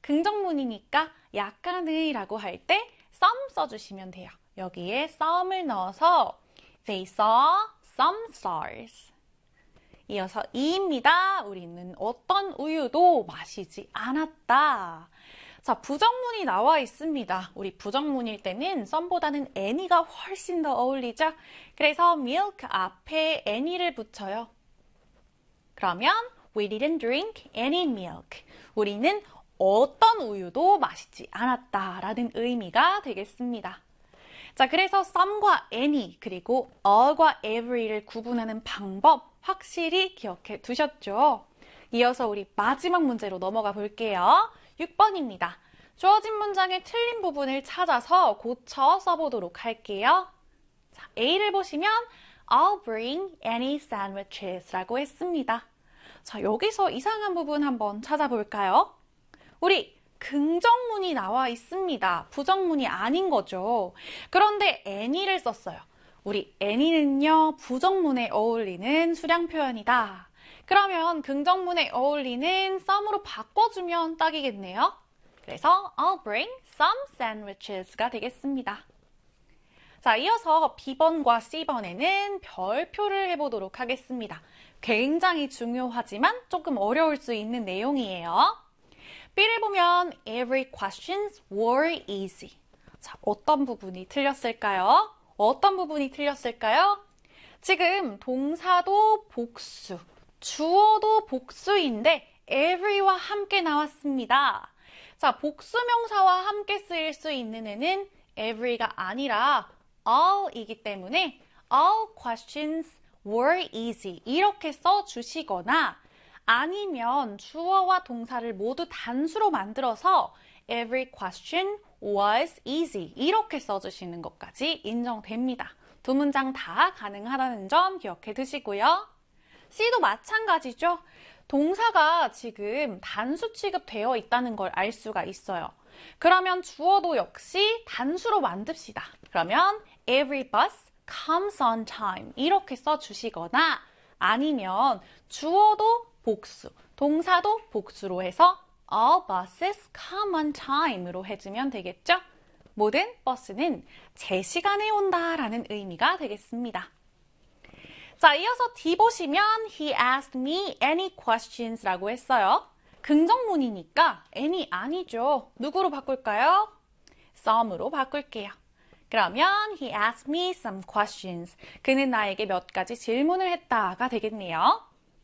긍정문이니까 약간의 라고 할 때 some 써주시면 돼요. 여기에 some을 넣어서 They saw some stars. 이어서 2입니다. 우리는 어떤 우유도 마시지 않았다. 자, 부정문이 나와 있습니다. 우리 부정문일 때는 some보다는 any가 훨씬 더 어울리죠? 그래서 milk 앞에 any를 붙여요. 그러면 we didn't drink any milk. 우리는 어떤 우유도 마시지 않았다 라는 의미가 되겠습니다. 자, 그래서 some과 any 그리고 all과 every를 구분하는 방법 확실히 기억해 두셨죠? 이어서 우리 마지막 문제로 넘어가 볼게요. 6번입니다. 주어진 문장의 틀린 부분을 찾아서 고쳐 써보도록 할게요. 자, A를 보시면 I'll bring any sandwiches 라고 했습니다. 자, 여기서 이상한 부분 한번 찾아볼까요? 우리 긍정문이 나와 있습니다. 부정문이 아닌 거죠. 그런데 any를 썼어요. 우리 any는요, 부정문에 어울리는 수량 표현이다. 그러면 긍정문에 어울리는 some으로 바꿔주면 딱이겠네요. 그래서 I'll bring some sandwiches가 되겠습니다. 자, 이어서 B번과 C번에는 별표를 해보도록 하겠습니다. 굉장히 중요하지만 조금 어려울 수 있는 내용이에요. B를 보면 every questions were easy. 자, 어떤 부분이 틀렸을까요? 어떤 부분이 틀렸을까요? 지금 동사도 복수, 주어도 복수인데 every와 함께 나왔습니다. 자, 복수명사와 함께 쓰일 수 있는 애는 every가 아니라 all이기 때문에 all questions were easy 이렇게 써주시거나 아니면 주어와 동사를 모두 단수로 만들어서 every question was easy 이렇게 써주시는 것까지 인정됩니다. 두 문장 다 가능하다는 점 기억해 두시고요. C도 마찬가지죠. 동사가 지금 단수 취급되어 있다는 걸 알 수가 있어요. 그러면 주어도 역시 단수로 만듭시다. 그러면 every bus comes on time 이렇게 써주시거나 아니면 주어도 복수, 동사도 복수로 해서 all buses come on time으로 해주면 되겠죠? 모든 버스는 제 시간에 온다라는 의미가 되겠습니다. 자, 이어서 D 보시면 He asked me any questions 라고 했어요. 긍정문이니까 any 아니죠. 누구로 바꿀까요? some으로 바꿀게요. 그러면 He asked me some questions. 그는 나에게 몇 가지 질문을 했다가 되겠네요.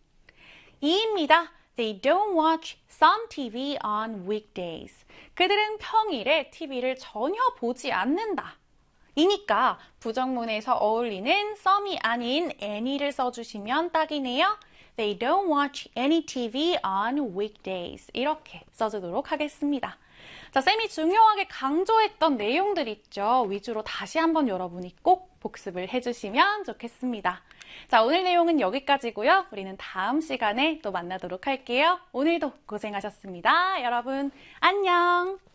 2입니다. They don't watch some TV on weekdays. 그들은 평일에 TV를 전혀 보지 않는다. 이니까 부정문에서 어울리는 some이 아닌 any를 써주시면 딱이네요. They don't watch any TV on weekdays. 이렇게 써주도록 하겠습니다. 자, 쌤이 중요하게 강조했던 내용들 있죠. 위주로 다시 한번 여러분이 꼭 복습을 해주시면 좋겠습니다. 자, 오늘 내용은 여기까지고요. 우리는 다음 시간에 또 만나도록 할게요. 오늘도 고생하셨습니다. 여러분, 안녕!